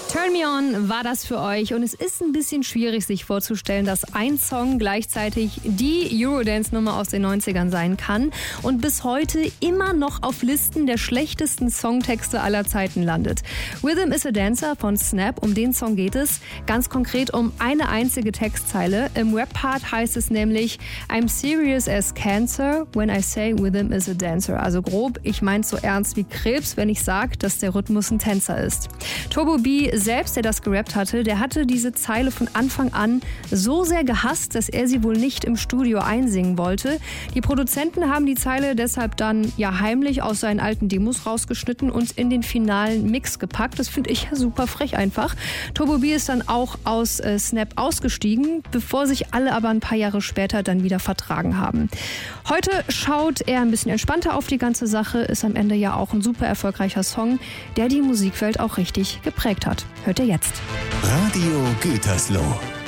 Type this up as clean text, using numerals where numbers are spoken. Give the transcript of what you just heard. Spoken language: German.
Turn Me On war das für euch und es ist ein bisschen schwierig, sich vorzustellen, dass ein Song gleichzeitig die Eurodance-Nummer aus den 90ern sein kann und bis heute immer noch auf Listen der schlechtesten Songtexte aller Zeiten landet. Rhythm is a Dancer von Snap, um den Song geht es, ganz konkret um eine einzige Textzeile. Im Rap-Part heißt es nämlich I'm serious as cancer when I say Rhythm is a Dancer. Also grob, ich mein's so ernst wie Krebs, wenn ich sage, dass der Rhythmus ein Tänzer ist. Turbo B selbst, der das gerappt hatte, der hatte diese Zeile von Anfang an so sehr gehasst, dass er sie wohl nicht im Studio einsingen wollte. Die Produzenten haben die Zeile deshalb dann heimlich aus seinen alten Demos rausgeschnitten und in den finalen Mix gepackt. Das finde ich super frech einfach. Turbo B ist dann auch aus Snap ausgestiegen, bevor sich alle aber ein paar Jahre später dann wieder vertragen haben. Heute schaut er ein bisschen entspannter auf die ganze Sache, ist am Ende ja auch ein super erfolgreicher Song, der die Musikwelt auch richtig geprägt hat. Hört ihr jetzt. Radio Gütersloh.